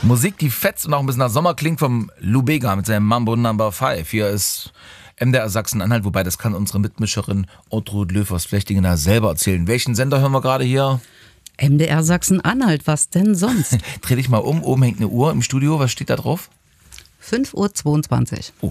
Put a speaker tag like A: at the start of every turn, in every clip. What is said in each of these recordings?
A: Musik, die fetzt und auch ein bisschen nach Sommer klingt, vom Lou Bega mit seinem Mambo Number 5. Hier ist MDR Sachsen-Anhalt, wobei das kann unsere Mitmischerin Ortrud Löw aus Flechtingener selber erzählen. Welchen Sender hören wir gerade hier?
B: MDR Sachsen-Anhalt, was denn sonst?
A: Dreh dich mal um, oben hängt eine Uhr im Studio, was steht da drauf?
B: 5:22 Uhr.
A: Oh.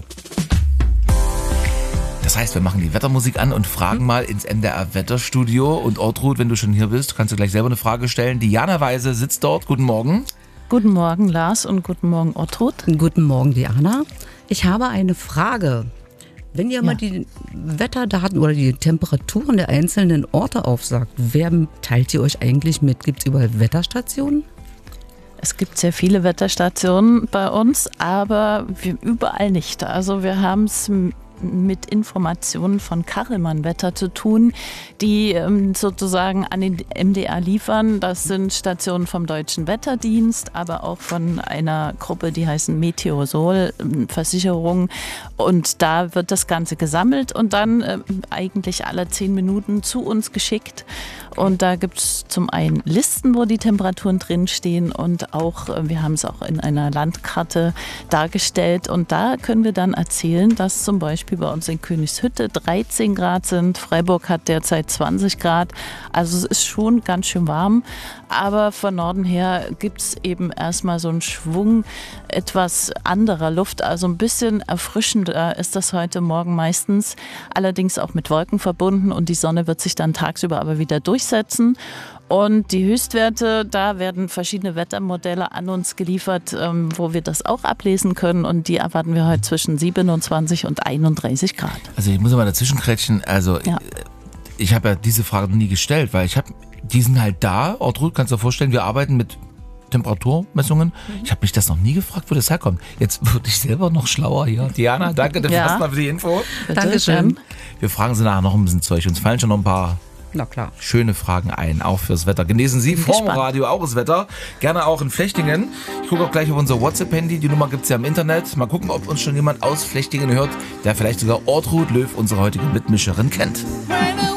A: Das heißt, wir machen die Wettermusik an und fragen mal ins MDR Wetterstudio. Und Ortrud, wenn du schon hier bist, kannst du gleich selber eine Frage stellen. Diana Weise sitzt dort. Guten Morgen.
C: Guten Morgen, Lars, und guten Morgen, Ortrud.
B: Guten Morgen, Diana. Ich habe eine Frage. Wenn ihr mal die Wetterdaten oder die Temperaturen der einzelnen Orte aufsagt, wer teilt ihr euch eigentlich mit? Gibt es überall Wetterstationen?
C: Es gibt sehr viele Wetterstationen bei uns, aber überall nicht. Also wir haben es mit Informationen von Kachelmann Wetter zu tun, die sozusagen an den MDR liefern. Das sind Stationen vom Deutschen Wetterdienst, aber auch von einer Gruppe, die heißen Meteosol Versicherung. Und da wird das Ganze gesammelt und dann eigentlich alle 10 Minuten zu uns geschickt. Und da gibt es zum einen Listen, wo die Temperaturen drinstehen, und auch, wir haben es auch in einer Landkarte dargestellt. Und da können wir dann erzählen, dass zum Beispiel bei uns in Königshütte 13 Grad sind. Freiburg hat derzeit 20 Grad. Also es ist schon ganz schön warm. Aber von Norden her gibt es eben erstmal so einen Schwung etwas anderer Luft. Also ein bisschen erfrischender ist das heute Morgen meistens. Allerdings auch mit Wolken verbunden, und die Sonne wird sich dann tagsüber aber wieder durchsetzen. Und die Höchstwerte, da werden verschiedene Wettermodelle an uns geliefert, wo wir das auch ablesen können. Und die erwarten wir heute zwischen 27 und 31 Grad.
A: Also ich muss mal dazwischen kretschen. Also ich habe ja diese Frage noch nie gestellt, weil die sind halt da. Ortrud, kannst du dir vorstellen, wir arbeiten mit Temperaturmessungen. Ich habe mich das noch nie gefragt, wo das herkommt. Jetzt wurde ich selber noch schlauer hier. Diana, danke dir erstmal für die Info.
B: Dankeschön.
A: Wir fragen Sie nachher noch ein bisschen Zeug. Uns fallen schon noch ein paar schöne Fragen ein, auch fürs Wetter. Genießen Sie vorm Radio auch das Wetter. Gerne auch in Flechtingen. Ich gucke auch gleich auf unser WhatsApp-Handy. Die Nummer gibt es ja im Internet. Mal gucken, ob uns schon jemand aus Flechtingen hört, der vielleicht sogar Ortrud Löw, unsere heutige Mitmischerin, kennt.